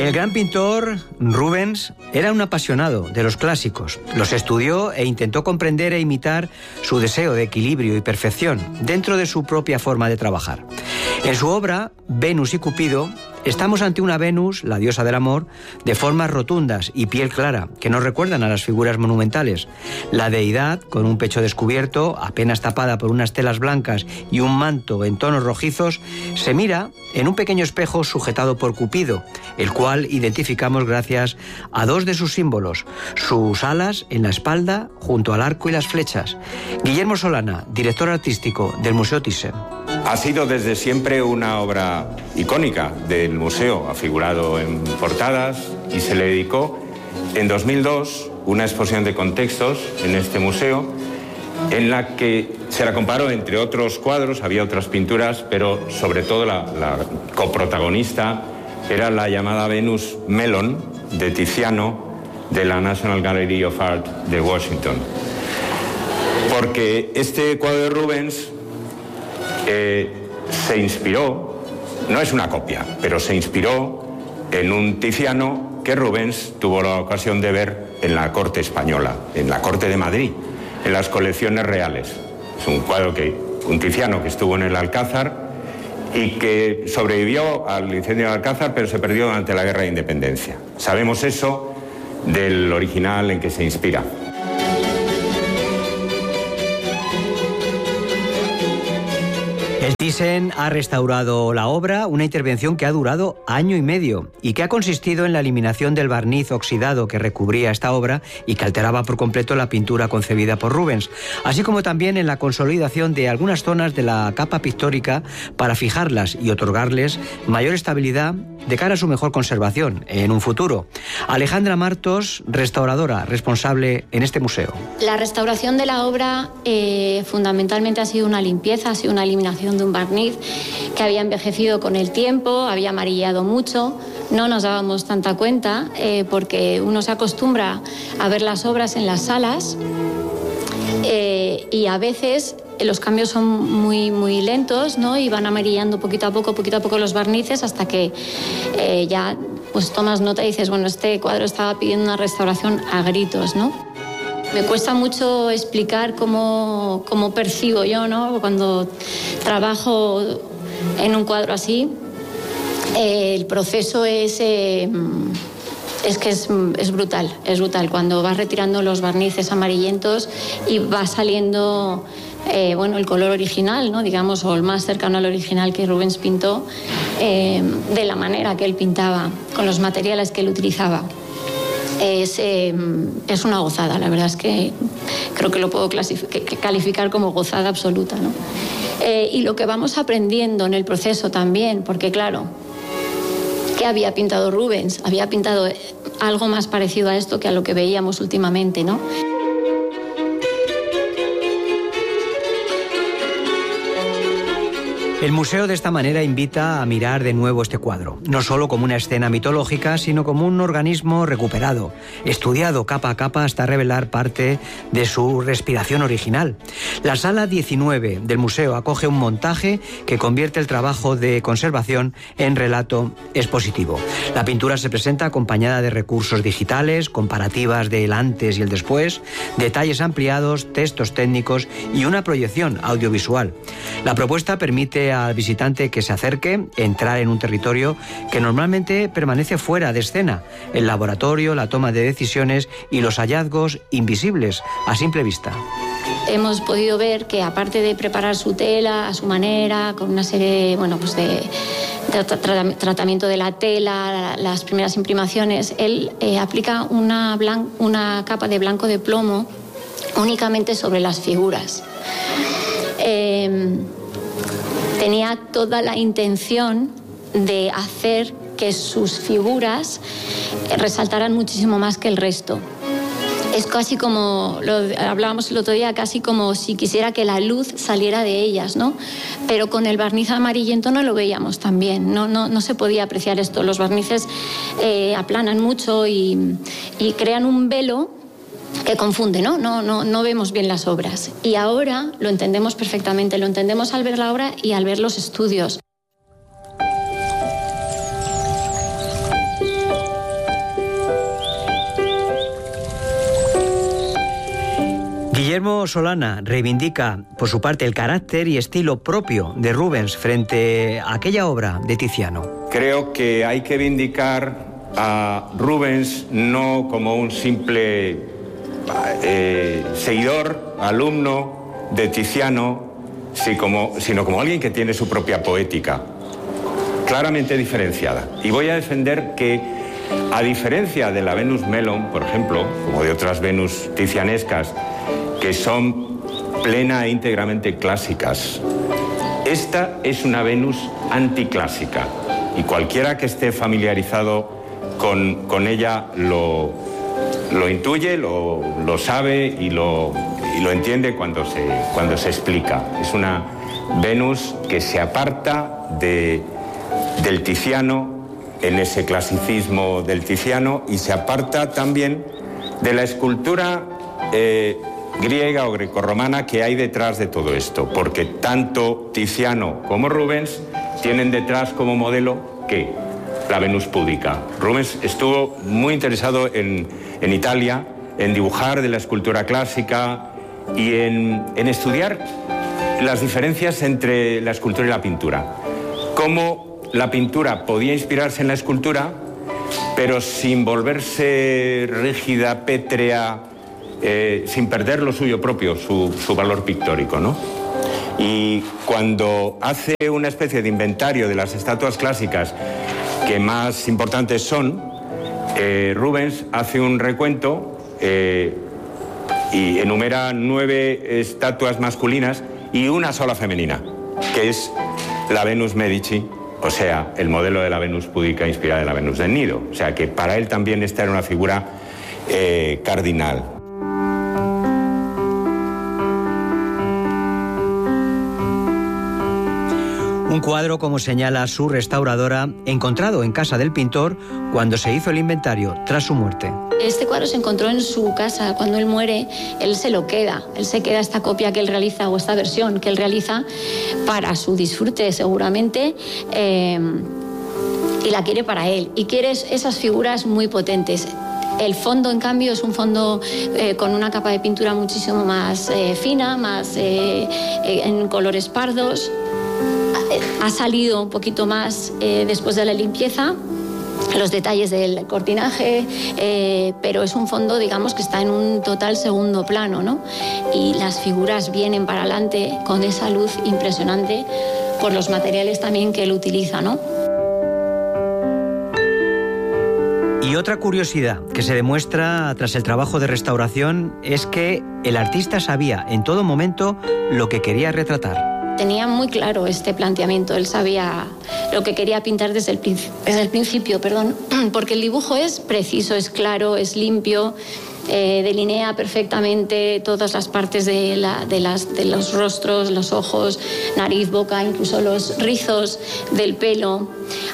El gran pintor Rubens era un apasionado de los clásicos. Los estudió e intentó comprender e imitar su deseo de equilibrio y perfección dentro de su propia forma de trabajar. En su obra, Venus y Cupido, estamos ante una Venus, la diosa del amor, de formas rotundas y piel clara, que nos recuerdan a las figuras monumentales. La deidad, con un pecho descubierto, apenas tapada por unas telas blancas y un manto en tonos rojizos, se mira en un pequeño espejo sujetado por Cupido, el cual identificamos gracias a dos de sus símbolos, sus alas en la espalda junto al arco y las flechas. Guillermo Solana, director artístico del Museo Thyssen. Ha sido desde siempre una obra icónica del museo, ha figurado en portadas y se le dedicó en 2002 una exposición de contextos en este museo en la que se la comparó, entre otros cuadros, había otras pinturas, pero sobre todo la coprotagonista era la llamada Venus Mellon de Tiziano de la National Gallery of Art de Washington. Porque este cuadro de Rubens se inspiró, no es una copia, pero se inspiró en un Tiziano que Rubens tuvo la ocasión de ver en la corte española, en la corte de Madrid, en las colecciones reales. Es un cuadro un Tiziano que estuvo en el Alcázar y que sobrevivió al incendio del Alcázar, pero se perdió durante la Guerra de Independencia. Sabemos eso del original en que se inspira. El Thyssen ha restaurado la obra, una intervención que ha durado año y medio y que ha consistido en la eliminación del barniz oxidado que recubría esta obra y que alteraba por completo la pintura concebida por Rubens, así como también en la consolidación de algunas zonas de la capa pictórica para fijarlas y otorgarles mayor estabilidad de cara a su mejor conservación en un futuro. Alejandra Martos, restauradora responsable en este museo. La restauración de la obra fundamentalmente ha sido una limpieza, ha sido una eliminación de un barniz que había envejecido con el tiempo, había amarillado mucho. No nos dábamos tanta cuenta porque uno se acostumbra a ver las obras en las salas y a veces los cambios son muy lentos, ¿no? Y van amarillando poquito a poco los barnices hasta que ya pues tomas nota y dices, bueno, este cuadro estaba pidiendo una restauración a gritos, ¿no? Me cuesta mucho explicar cómo percibo yo, ¿no? Cuando trabajo en un cuadro así, el proceso es brutal, es brutal. Cuando vas retirando los barnices amarillentos y va saliendo el color original, ¿no? Digamos, o el más cercano al original que Rubens pintó, de la manera que él pintaba, con los materiales que él utilizaba. Es una gozada, la verdad es que creo que lo puedo calificar como gozada absoluta, ¿no? Y lo que vamos aprendiendo en el proceso también, porque claro, ¿qué había pintado Rubens? Había pintado algo más parecido a esto que a lo que veíamos últimamente, ¿no? El museo de esta manera invita a mirar de nuevo este cuadro, no solo como una escena mitológica, sino como un organismo recuperado, estudiado capa a capa hasta revelar parte de su respiración original. La sala 19 del museo acoge un montaje que convierte el trabajo de conservación en relato expositivo. La pintura se presenta acompañada de recursos digitales, comparativas del antes y el después, detalles ampliados, textos técnicos y una proyección audiovisual. La propuesta permite al visitante que se acerque entrar en un territorio que normalmente permanece fuera de escena, el laboratorio, la toma de decisiones y los hallazgos invisibles a simple vista. Hemos podido ver que aparte de preparar su tela a su manera, con una serie de tratamiento de la tela, las primeras imprimaciones, él aplica una capa de blanco de plomo únicamente sobre las figuras. Tenía toda la intención de hacer que sus figuras resaltaran muchísimo más que el resto. Es casi como, hablábamos el otro día, casi como si quisiera que la luz saliera de ellas, ¿no? Pero con el barniz amarillento no lo veíamos tan bien, no se podía apreciar esto. Los barnices aplanan mucho y crean un velo que confunde, ¿no? No vemos bien las obras. Y ahora lo entendemos perfectamente, lo entendemos al ver la obra y al ver los estudios. Guillermo Solana reivindica, por su parte, el carácter y estilo propio de Rubens frente a aquella obra de Tiziano. Creo que hay que vindicar a Rubens no como un simple seguidor, alumno de Tiziano, sino como alguien que tiene su propia poética, claramente diferenciada. Y voy a defender que, a diferencia de la Venus Mellon, por ejemplo, como de otras Venus tizianescas, que son plena e íntegramente clásicas, esta es una Venus anticlásica. Y cualquiera que esté familiarizado con ella lo intuye, lo sabe y lo entiende cuando se explica. Es una Venus que se aparta del Tiziano, en ese clasicismo del Tiziano, y se aparta también de la escultura griega o grecorromana que hay detrás de todo esto, porque tanto Tiziano como Rubens tienen detrás como modelo ¿qué? La Venus púdica. Rubens estuvo muy interesado en Italia, en dibujar de la escultura clásica y en estudiar las diferencias entre la escultura y la pintura. Cómo la pintura podía inspirarse en la escultura, pero sin volverse rígida, pétrea, sin perder lo suyo propio, su valor pictórico, ¿no? Y cuando hace una especie de inventario de las estatuas clásicas que más importantes son, Rubens hace un recuento y enumera 9 estatuas masculinas y una sola femenina, que es la Venus Medici, o sea, el modelo de la Venus púdica inspirada en la Venus del Nido. O sea, que para él también esta era una figura cardinal. Un cuadro, como señala su restauradora, encontrado en casa del pintor cuando se hizo el inventario tras su muerte. Este cuadro se encontró en su casa. Cuando él muere, él se lo queda. Él se queda esta copia que él realiza, o esta versión que él realiza, para su disfrute seguramente, y la quiere para él. Y quiere esas figuras muy potentes. El fondo, en cambio, es un fondo con una capa de pintura muchísimo más fina, más en colores pardos. Ha salido un poquito más después de la limpieza, los detalles del cortinaje, pero es un fondo, digamos, que está en un total segundo plano, ¿no? Y las figuras vienen para adelante con esa luz impresionante por los materiales también que él utiliza, ¿no? Y otra curiosidad que se demuestra tras el trabajo de restauración es que el artista sabía en todo momento lo que quería retratar. Tenía muy claro este planteamiento, él sabía lo que quería pintar desde el principio, porque el dibujo es preciso, es claro, es limpio, delinea perfectamente todas las partes de los rostros, los ojos, nariz, boca, incluso los rizos del pelo.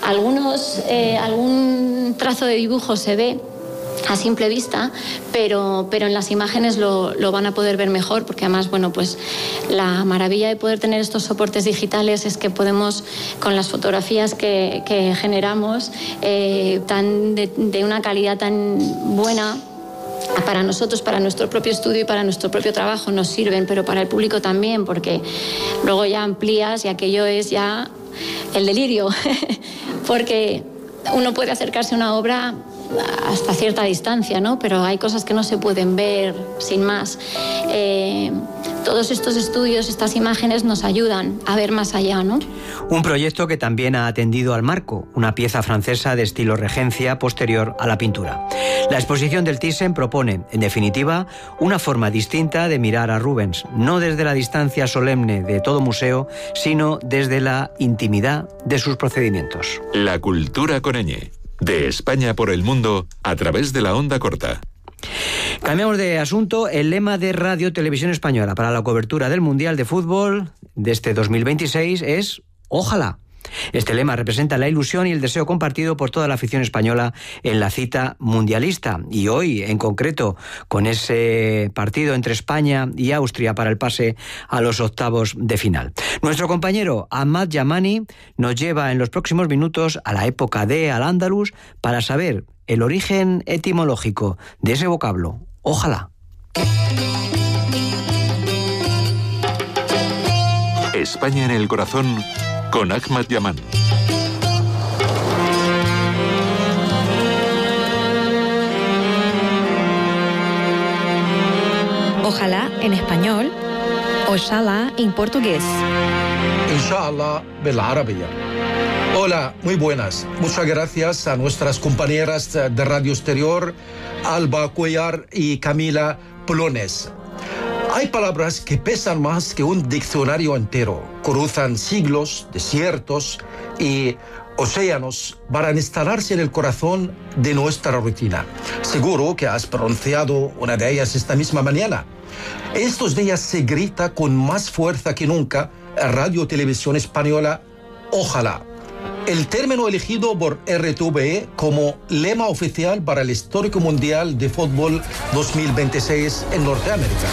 Algún trazo de dibujo se ve a simple vista, pero en las imágenes lo van a poder ver mejor, porque además, bueno, pues la maravilla de poder tener estos soportes digitales es que podemos, con las fotografías que generamos, de una calidad tan buena, para nosotros, para nuestro propio estudio y para nuestro propio trabajo nos sirven, pero para el público también, porque luego ya amplías y aquello es ya el delirio, porque uno puede acercarse a una obra hasta cierta distancia, ¿no? Pero hay cosas que no se pueden ver sin más. Todos estos estudios, estas imágenes nos ayudan a ver más allá, ¿no? Un proyecto que también ha atendido al marco, una pieza francesa de estilo regencia posterior a la pintura. La exposición del Thyssen propone, en definitiva, una forma distinta de mirar a Rubens, no desde la distancia solemne de todo museo, sino desde la intimidad de sus procedimientos. La cultura con ñ. De España por el mundo a través de la onda corta. Cambiamos de asunto. El lema de Radio Televisión Española para la cobertura del Mundial de Fútbol de este 2026 es Ojalá. Este lema representa la ilusión y el deseo compartido por toda la afición española en la cita mundialista. Y hoy, en concreto, con ese partido entre España y Austria para el pase a los octavos de final. Nuestro compañero Ahmad Yamani nos lleva en los próximos minutos a la época de Al-Ándalus para saber el origen etimológico de ese vocablo. Ojalá. España en el corazón con Ahmad Yaman. Ojalá en español, ojalá en portugués. Inshallah بالعربية. Hola, muy buenas. Muchas gracias a nuestras compañeras de Radio Exterior, Alba Cuellar y Camila Polones. Hay palabras que pesan más que un diccionario entero. Cruzan siglos, desiertos y océanos para instalarse en el corazón de nuestra rutina. Seguro que has pronunciado una de ellas esta misma mañana. Estos días se grita con más fuerza que nunca en Radio Televisión Española, ojalá. El término elegido por RTVE como lema oficial para el histórico Mundial de Fútbol 2026 en Norteamérica.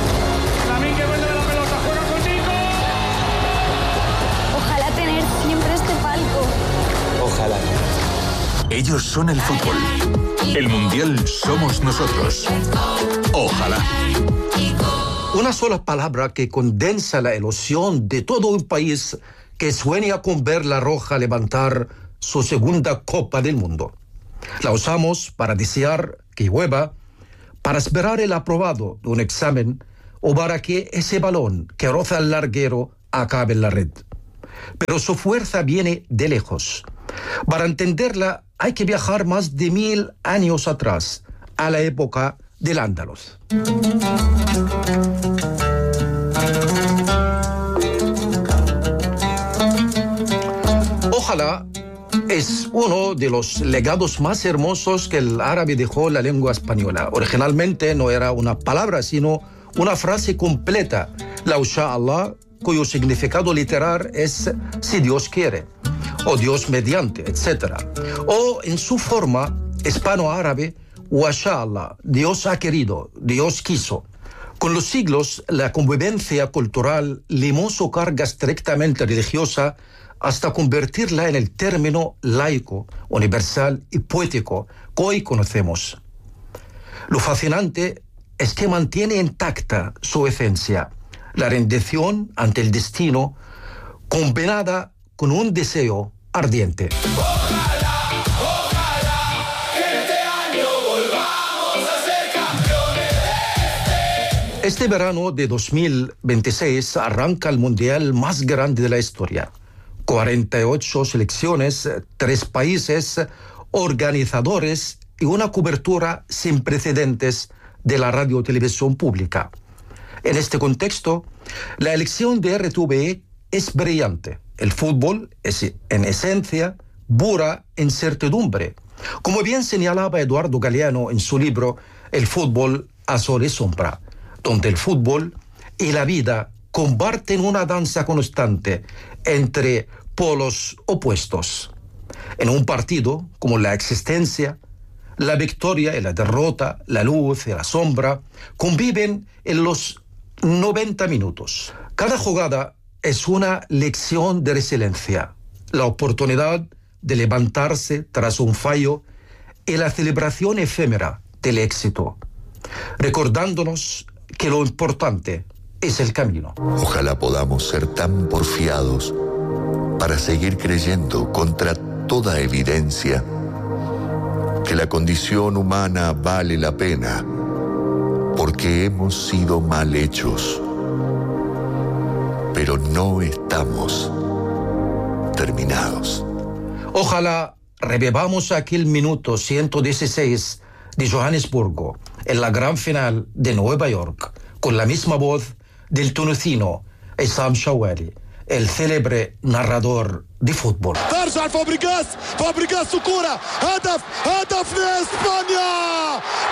Ojalá tener siempre este palco. Ojalá. Ellos son el fútbol. El Mundial somos nosotros. Ojalá. Una sola palabra que condensa la ilusión de todo un país que sueña con ver la Roja levantar su segunda Copa del Mundo. La usamos para desear que llueva, para esperar el aprobado de un examen o para que ese balón que roza el larguero acabe en la red. Pero su fuerza viene de lejos. Para entenderla hay que viajar más de 1000 años atrás, a la época del Andaluz. Ojalá es uno de los legados más hermosos que el árabe dejó en la lengua española. Originalmente no era una palabra, sino una frase completa, la Inshallah, cuyo significado literal es si Dios quiere, o Dios mediante, etc. O en su forma hispano-árabe, Inshallah, Dios ha querido, Dios quiso. Con los siglos, la convivencia cultural limó su carga estrictamente religiosa hasta convertirla en el término laico, universal y poético que hoy conocemos. Lo fascinante es que mantiene intacta su esencia, la rendición ante el destino, combinada con un deseo ardiente. Este verano de 2026 arranca el mundial más grande de la historia. 48 selecciones, 3 países, organizadores y una cobertura sin precedentes de la radio-televisión pública. En este contexto, la elección de RTVE es brillante. El fútbol es, en esencia, pura incertidumbre. Como bien señalaba Eduardo Galeano en su libro El fútbol a sol y sombra, donde el fútbol y la vida comparten una danza constante entre polos opuestos. En un partido como la existencia, la victoria y la derrota, la luz y la sombra conviven en los 90 minutos. Cada jugada es una lección de resiliencia, la oportunidad de levantarse tras un fallo y la celebración efímera del éxito, recordándonos que lo importante es el camino. Ojalá podamos ser tan porfiados para seguir creyendo contra toda evidencia que la condición humana vale la pena porque hemos sido mal hechos, pero no estamos terminados. Ojalá revivamos aquel minuto 116 de Johannesburgo en la gran final de Nueva York con la misma voz del tunecino Essam Shawali, el célebre narrador de fútbol. ترجع فابريغاس وكرة هدف لإسبانيا